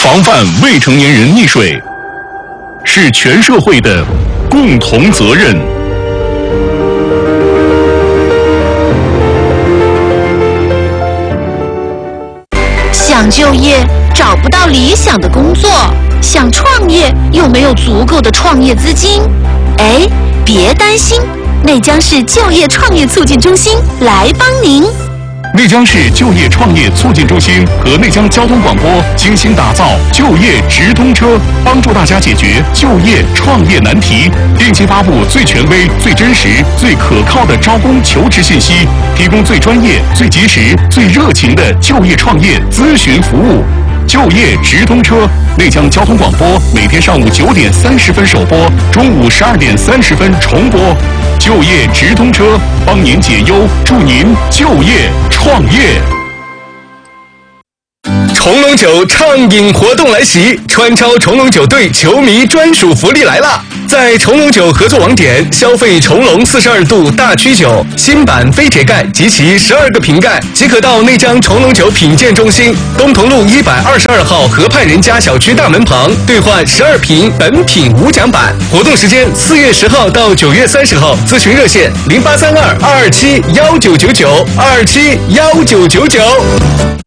防范未成年人溺水是全社会的共同责任。 想就业找不到理想的工作，想创业又没有足够的创业资金，别担心，内江市就业创业促进中心来帮您。 内江市就业创业促进中心和内江交通广播精心打造就业直通车，帮助大家解决就业创业难题，定期发布最权威、最真实、最可靠的招工求职信息，提供最专业、最及时、最热情的就业创业咨询服务。就业直通车，内江交通广播每天上午9点30分首播，中午12点30分重播。就业直通车，帮您解忧，助您就业创业。 重龙酒畅饮活动来袭，川超重龙酒队球迷专属福利来了！在重龙酒合作网点消费重龙42度大曲酒新版飞铁盖及其12个瓶盖，即可到内江重龙酒品鉴中心东同路122号河畔人家小区大门旁兑换12瓶本品无奖版。活动时间4月10号到9月30号，咨询热线0832-227-1999，227-1999。